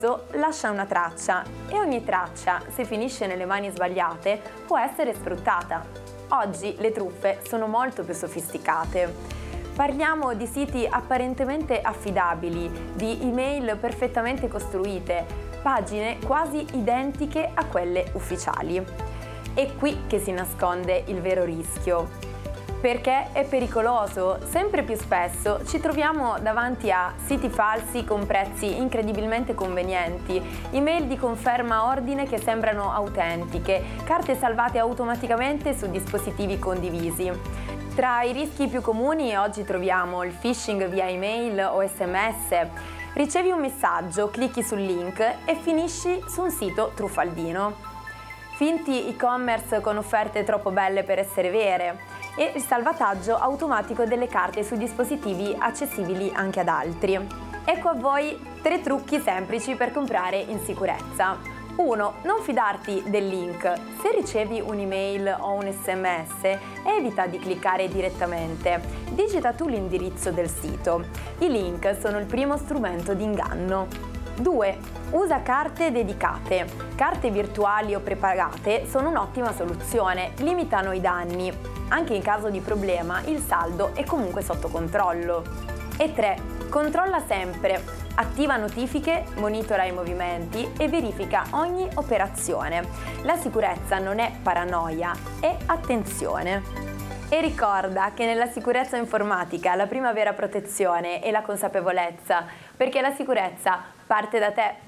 lascia una traccia e ogni traccia, se finisce nelle mani sbagliate, può essere sfruttata. Oggi le truffe sono molto più sofisticate. Parliamo di siti apparentemente affidabili, di email perfettamente costruite, pagine quasi identiche a quelle ufficiali. È qui che si nasconde il vero rischio. Perché è pericoloso. Sempre più spesso ci troviamo davanti a siti falsi con prezzi incredibilmente convenienti, email di conferma ordine che sembrano autentiche, carte salvate automaticamente su dispositivi condivisi. Tra i rischi più comuni oggi troviamo il phishing via email o SMS. Ricevi un messaggio, clicchi sul link e finisci su un sito truffaldino. Finti e-commerce con offerte troppo belle per essere vere e il salvataggio automatico delle carte su dispositivi accessibili anche ad altri. Ecco a voi 3 trucchi semplici per comprare in sicurezza. 1. Non fidarti del link. Se ricevi un'email o un SMS, evita di cliccare direttamente. Digita tu l'indirizzo del sito. I link sono il primo strumento di inganno. 2. Usa carte dedicate. Carte virtuali o prepagate sono un'ottima soluzione, limitano i danni. Anche in caso di problema il saldo è comunque sotto controllo. E 3. Controlla sempre. Attiva notifiche, monitora i movimenti e verifica ogni operazione. La sicurezza non è paranoia, è attenzione. E ricorda che nella sicurezza informatica la prima vera protezione è la consapevolezza, perché la sicurezza parte da te.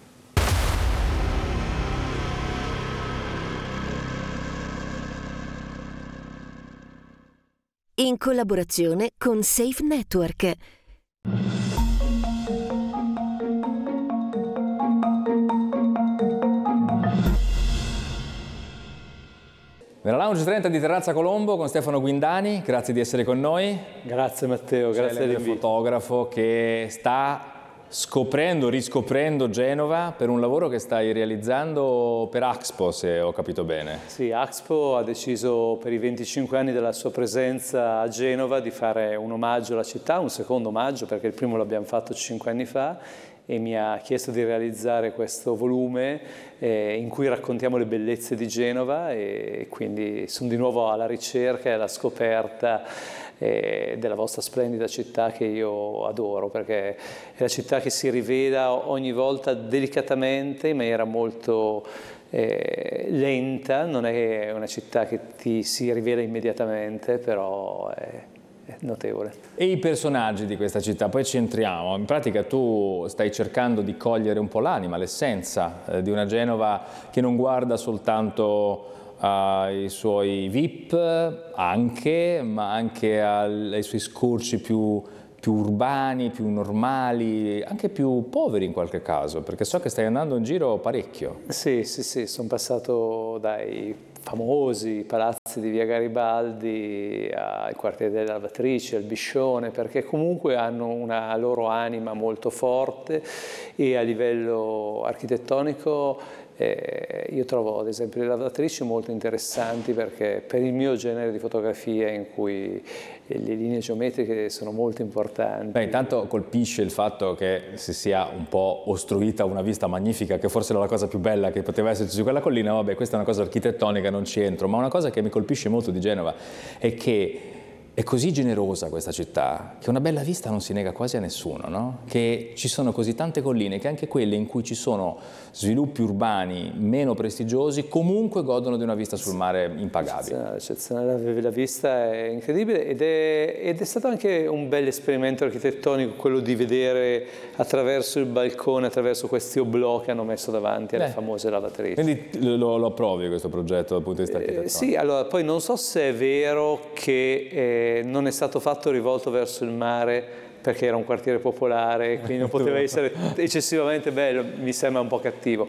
In collaborazione con Safe Network. Nella Lounge 30 di Terrazza Colombo con Stefano Guindani, grazie di essere con noi. Grazie Matteo, grazie dell'invito. Fotografo che sta riscoprendo Genova per un lavoro che stai realizzando per Axpo, se ho capito bene. Sì, Axpo ha deciso per i 25 anni della sua presenza a Genova di fare un omaggio alla città, un secondo omaggio perché il primo l'abbiamo fatto 5 anni fa, e mi ha chiesto di realizzare questo volume in cui raccontiamo le bellezze di Genova, e quindi sono di nuovo alla ricerca e alla scoperta della vostra splendida città che io adoro, perché è la città che si rivela ogni volta delicatamente in maniera molto lenta, non è una città che ti si rivela immediatamente, però è notevole. E i personaggi di questa città, poi ci entriamo. In pratica tu stai cercando di cogliere un po' l'anima, l'essenza di una Genova che non guarda soltanto ai suoi VIP, ma anche ai suoi scorci più urbani, più normali, anche più poveri in qualche caso, perché so che stai andando in giro parecchio. Sì, sono passato dai famosi palazzi di via Garibaldi ai quartieri delle Lavatrici, al Biscione, perché comunque hanno una loro anima molto forte, e a livello architettonico io trovo ad esempio le lavatrici molto interessanti, perché per il mio genere di fotografia in cui le linee geometriche sono molto importanti. Beh, intanto colpisce il fatto che si sia un po' ostruita una vista magnifica, che forse era la cosa più bella che poteva esserci su quella collina. Vabbè, questa è una cosa architettonica, non ci entro, ma una cosa che mi colpisce molto di Genova è che è così generosa questa città che una bella vista non si nega quasi a nessuno, no? Che ci sono così tante colline che anche quelle in cui ci sono sviluppi urbani meno prestigiosi comunque godono di una vista sul mare impagabile. Eccezionale, la vista è incredibile, ed è stato anche un bel esperimento architettonico quello di vedere attraverso il balcone, attraverso questi oblò che hanno messo davanti alle famose lavatrici. Quindi lo approvi questo progetto dal punto di vista architettonico? Sì, allora poi non so se è vero che non è stato fatto rivolto verso il mare, perché era un quartiere popolare, quindi non poteva essere eccessivamente bello, mi sembra un po' cattivo.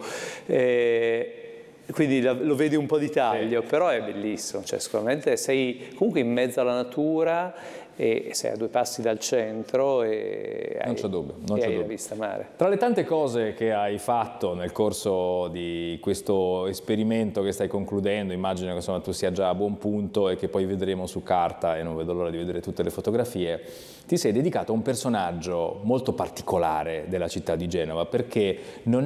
Quindi lo vedi un po' di taglio, però è bellissimo, cioè sicuramente sei comunque in mezzo alla natura, e sei a 2 passi dal centro e hai la vista mare. Tra le tante cose che hai fatto nel corso di questo esperimento che stai concludendo, immagino che insomma tu sia già a buon punto e che poi vedremo su carta, e non vedo l'ora di vedere tutte le fotografie, ti sei dedicato a un personaggio molto particolare della città di Genova, perché non